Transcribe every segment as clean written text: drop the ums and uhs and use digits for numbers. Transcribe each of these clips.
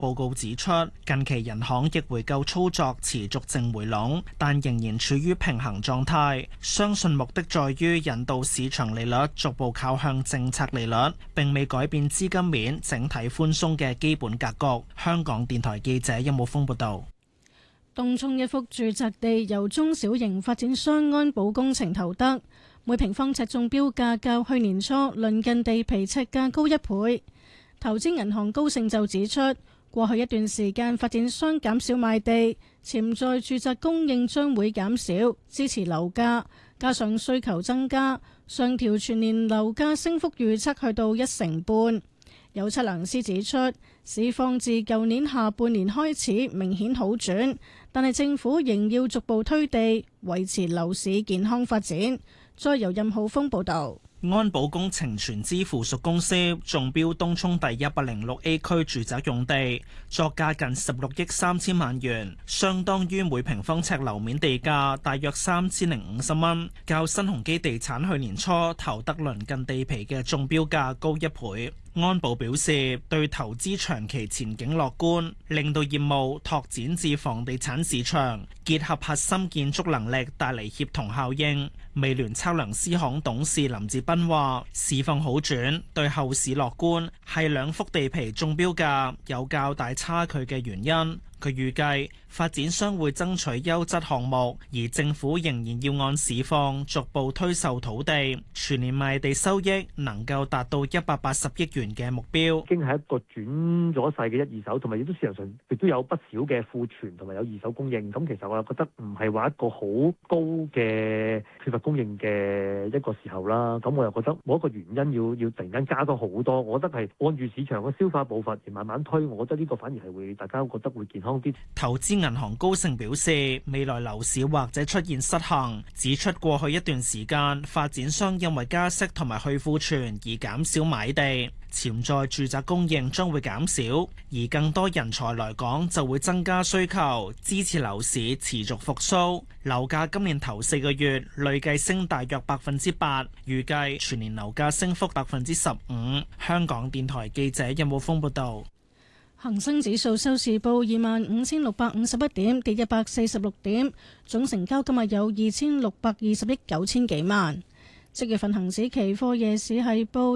報告指出，近期人行逆回購操作持續淨回籠，但仍然處於平衡狀態。相信目的在於引導市場利率逐步靠向政策利率，並未改變資金面整體寬鬆嘅基本格局。香港電台記者任武峰報道。 東涌一幅住宅地由中小型發展商安保工程投得，每平方尺中標價較去年初鄰近地皮尺價高1倍。投資銀行高盛就指出，過去一段時間發展商減少賣地，潛在住宅供應將會減少，支持樓價。加上需求增加，上調全年樓價升幅預測去到1成半。有測量師指出，市況自舊年下半年開始明顯好轉，但係政府仍要逐步推地，維持樓市健康發展。再由任浩峰報導。 安保工程全資附屬公司中標東涌第106A 區住宅用地，作價近16億3千萬元，相當於每平方尺樓面地價大約3050蚊，較新鴻基地產去年初投得鄰近地皮嘅中標價高1倍。安保表示對投資長期前景樂觀，令到業務拓展至房地產市場，結合核心建築能力帶嚟協同效應。美聯測量師行董事林志斌話：市況好轉，對後市樂觀，係兩幅地皮中標價有較大差距嘅原因。佢預計發展商會爭取優質項目，而政府仍然要按市況逐步推售土地，全年賣地收益能夠達到180億元嘅目標。 已經係一個轉咗勢嘅一二手，同埋亦都市場上亦都有不少嘅庫存，同埋有二手供應。咁其實我又覺得唔係話一個好高嘅缺乏供應嘅一個時候啦。咁我又覺得冇一個原因要突然間加多好多。我覺得係按住市場嘅消化步伐而慢慢推。我覺得呢個反而係會大家覺得會健康。 投資銀行高盛表示，未來樓市或者出現失衡，指出過去一段時間發展商因為加息同埋去庫存而減少買地，潛在住宅供應將會減少，而更多人才來港就會增加需求，支持樓市持續復甦。樓價今年頭4個月累計升大約8%，預計全年樓價升幅15%。香港電台記者任武峰報道。 恒生指數收市報25,651點，跌146點，總成交今日有2,620億9千幾萬。即月份恒指期貨夜市係報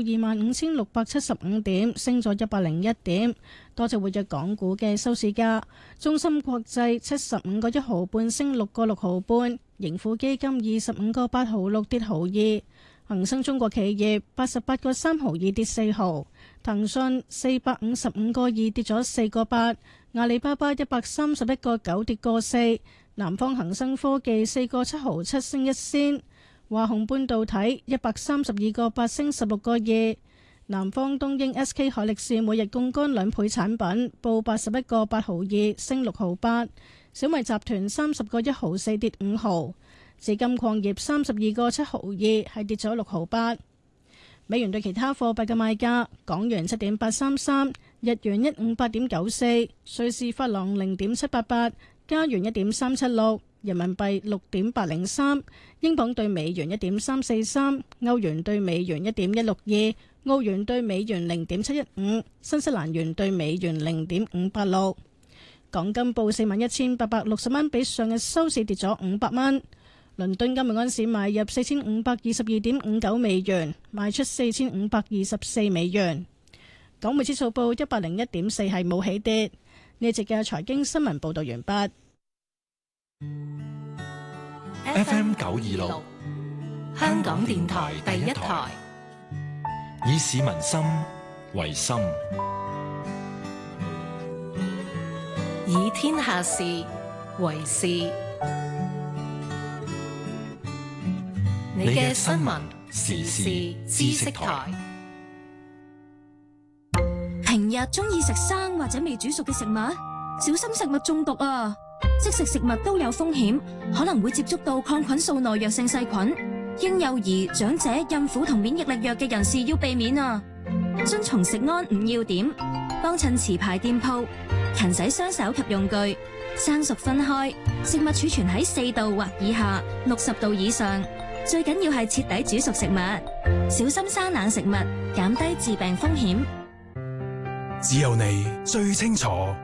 25,675點，升咗101點。多隻活躍港股嘅收市價，中芯國際75個1毫半升6個6毫半，盈富基金25個8毫6跌毫2。恒生中國企業88個3毫2跌4毫，騰訊455個2跌咗4個8，阿里巴巴131個9跌個4，南方恒生科技4個7毫7升1仙，華虹半導體132個8升16個2，南方東英 SK 海力士每日槓桿2倍產品報81個8毫2升6毫8，小米集團30個1毫4跌5毫。紫金礦業32個7毫2係跌咗6毫8。美元對其他貨幣嘅賣價：港元7.833，日元158.94，瑞士法郎0.788，加元1.376，人民幣6.803，英鎊對美元1.343，歐元對美元1.162，澳元對美元0.715，新西蘭元對美元0.586。港金報41,860蚊，比上日收市跌咗500蚊。倫敦金每盎司買入4,522.59美元，賣出4,524美元。港匯指數報101.4，係冇起跌。呢節嘅財經新聞報道完畢。 FM 926，香港電台第一台，以市民心為心， 以天下事為事。你嘅新聞時事知識台。 平日中意食生或者未煮熟嘅食物，小心食物中毒啊！即食食物都有風險，可能會接觸到抗菌素耐藥性細菌。嬰幼兒、長者、孕婦同免疫力弱嘅人士要避免啊！遵從食安5要點，幫襯持牌店鋪，勤洗雙手及用具，生熟分開，食物儲存喺4度或以下，60度以上。最緊要係徹底煮熟食物，小心生冷食物，減低致病風險。 只有你最清楚。